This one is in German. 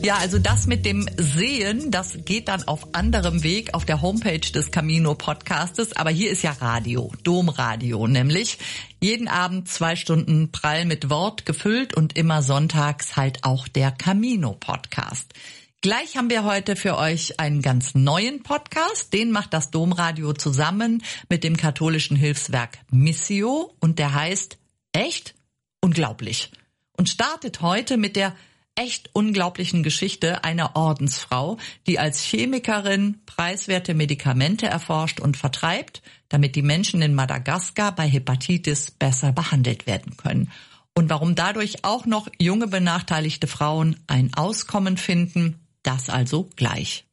Ja, also das mit dem Sehen, das geht dann auf anderem Weg auf der Homepage des Camino Podcastes. Aber hier ist ja Radio, Domradio nämlich. Jeden Abend 2 Stunden prall mit Wort gefüllt und immer sonntags halt auch der Camino Podcast. Gleich haben wir heute für euch einen ganz neuen Podcast. Den macht das Domradio zusammen mit dem katholischen Hilfswerk Missio und der heißt Echt unglaublich und startet heute mit der echt unglaublichen Geschichte einer Ordensfrau, die als Chemikerin preiswerte Medikamente erforscht und vertreibt, damit die Menschen in Madagaskar bei Hepatitis besser behandelt werden können. Und warum dadurch auch noch junge benachteiligte Frauen ein Auskommen finden, das also gleich.